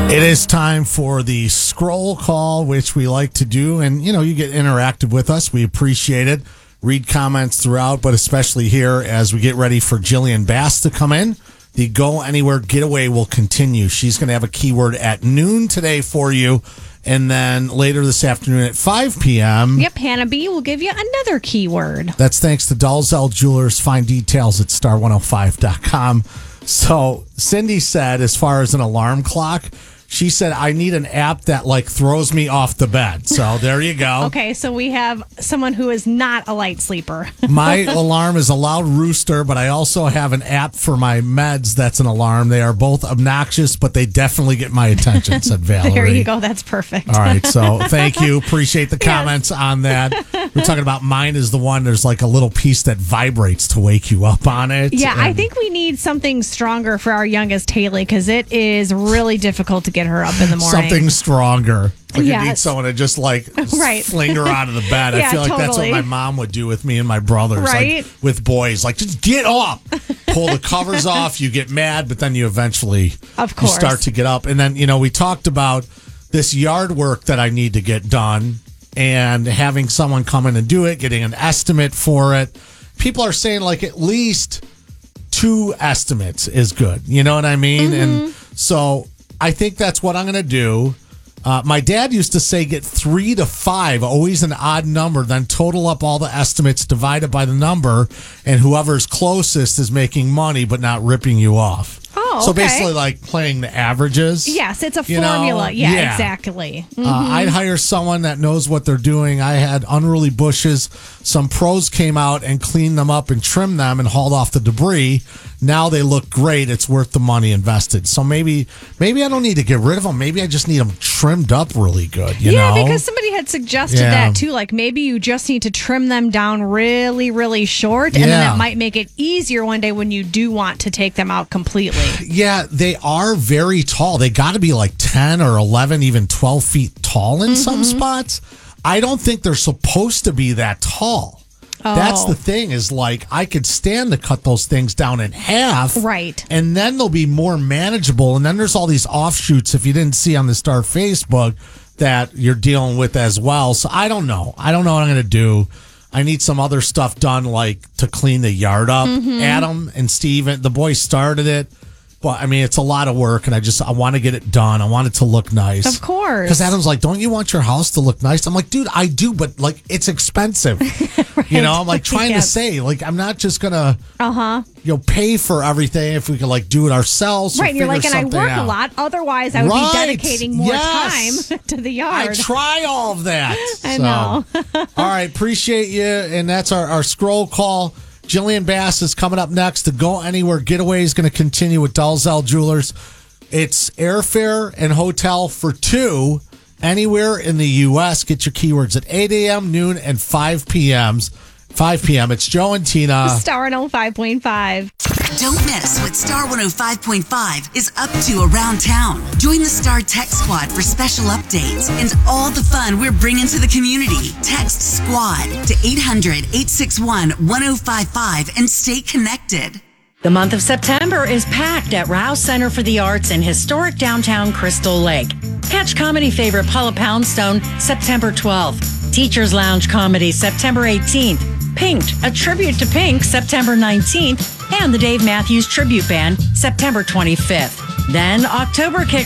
It is time for the scroll call, which we like to do. And, you get interactive with us. We appreciate it. Read comments throughout, but especially here as we get ready for Jillian Bass to come in. The Go Anywhere Getaway will continue. She's going to have a keyword at noon today for you. And then later this afternoon at 5 p.m. Yep, Hannah B will give you another keyword. That's thanks to Dalzell Jewelers. Find details at star105.com. So Cindy said, as far as an alarm clock, she said, I need an app that throws me off the bed. So there you go. Okay, so we have someone who is not a light sleeper. My alarm is a loud rooster, but I also have an app for my meds that's an alarm. They are both obnoxious, but they definitely get my attention, said Valerie. There you go. That's perfect. All right, so thank you. Appreciate the comments on that. We're talking about mine is the one, there's a little piece that vibrates to wake you up on it. Yeah, I think we need something stronger for our youngest Haley because it is really difficult to get her up in the morning. Something stronger. You need Yes. someone to just Right. fling her out of the bed. I Yeah, feel like that's what totally. my mom would do with me and my brothers. Right. With boys. Just get up. Pull the covers off. You get mad, but then you eventually Of course. you start to get up. And then, we talked about this yard work that I need to get done and having someone come in and do it, getting an estimate for it. People are saying at least 2 estimates is good. You know what I mean? Mm-hmm. And so I think that's what I'm going to do. My dad used to say get 3 to 5, always an odd number, then total up all the estimates, divide it by the number, and whoever's closest is making money but not ripping you off. Oh, so okay. basically playing the averages. Yes, it's a formula. Yeah, exactly. I'd hire someone that knows what they're doing. I had unruly bushes. Some pros came out and cleaned them up and trimmed them and hauled off the debris. Now they look great. It's worth the money invested. So maybe I don't need to get rid of them. Maybe I just need them trimmed up really good. You know? Because somebody had suggested that too. Maybe you just need to trim them down really, really short, and then that might make it easier one day when you do want to take them out completely. Yeah, they are very tall. They got to be 10 or 11, even 12 feet tall in some spots. I don't think they're supposed to be that tall. Oh. That's the thing is I could stand to cut those things down in half. Right. And then they'll be more manageable. And then there's all these offshoots, if you didn't see on the Star Facebook, that you're dealing with as well. So I don't know. I don't know what I'm going to do. I need some other stuff done, to clean the yard up. Adam and Steven, the boys started it. But, it's a lot of work, and I want to get it done. I want it to look nice. Of course. Because Adam's like, don't you want your house to look nice? I'm like, dude, I do, but, it's expensive. Right. I'm, trying to say, I'm not just going to, pay for everything if we can, do it ourselves. Right, and you're and I work out. a lot. Otherwise, I would be dedicating more time to the yard. I try all of that. I know. All right, appreciate you. And that's our scroll call. Jillian Bass is coming up next. The Go Anywhere Getaway is going to continue with Dalzell Jewelers. It's airfare and hotel for 2 anywhere in the U.S. Get your keywords at 8 a.m., noon, and 5 p.m. 5 p.m. It's Joe and Tina. Star 105.5. Don't miss what Star 105.5 is up to around town. Join the Star Tech Squad for special updates and all the fun we're bringing to the community. Text SQUAD to 800-861-1055 and stay connected. The month of September is packed at Rouse Center for the Arts in historic downtown Crystal Lake. Catch comedy favorite Paula Poundstone September 12th. Teachers Lounge Comedy September 18th. Pinked, a tribute to Pink September 19th. And the Dave Matthews Tribute Band September 25th. Then October kicks